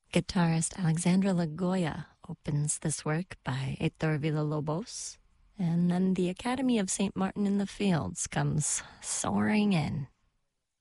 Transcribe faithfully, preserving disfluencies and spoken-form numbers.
Guitarist Alexandra Lagoya opens this work by Heitor Villa-Lobos, and then the Academy of Saint Martin in the Fields comes soaring in.